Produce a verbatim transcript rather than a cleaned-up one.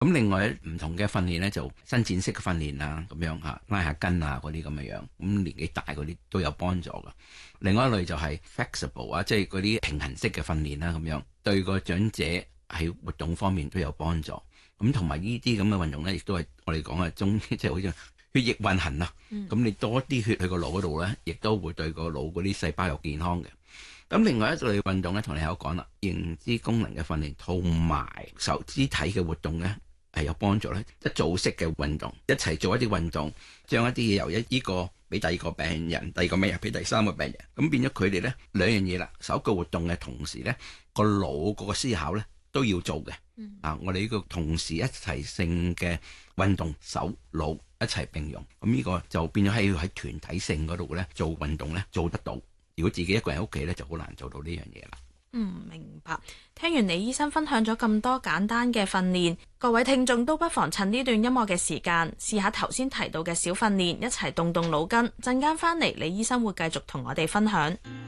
咁另外唔同嘅訓練咧，就伸展式嘅訓練啊，咁樣嚇拉下筋啊嗰啲咁嘅樣，咁年紀大嗰啲都有幫助㗎。另外一類就係 flexible 啊，即係嗰啲平衡式嘅訓練啦，咁樣對個長者喺活動方面都有幫助。咁同埋呢啲咁嘅運動咧，亦都係我哋講嘅中，即係好似血液運行啊。咁、嗯、你多啲血去個腦嗰度咧，亦都會對個腦嗰啲細胞有健康嘅。咁另外一類運動咧，同你有講啦，認知功能嘅訓練同埋受肢體嘅活動咧。係有幫助咧，一組式嘅運動，一齊做一啲運動，將一啲嘢由一呢個俾第二個病人，第二個病人俾第三個病人，咁變咗佢哋咧兩樣嘢啦。手腳活動嘅同時咧，個腦嗰個思考咧都要做嘅。嗯、啊，我哋呢個同時一齊性嘅運動，手腦一齊並用，咁呢個就變咗係要喺團體性嗰度咧做運動咧做得到。如果自己一個人喺屋企咧，就好難做到呢樣嘢啦。 嗯，明白。聽完李醫生分享咗咁多簡單嘅訓練，各位聽眾都不妨趁呢段音樂嘅時間，試下頭先提到嘅小訓練，一齊動動腦筋。陣間翻嚟，李醫生會繼續同我哋分享。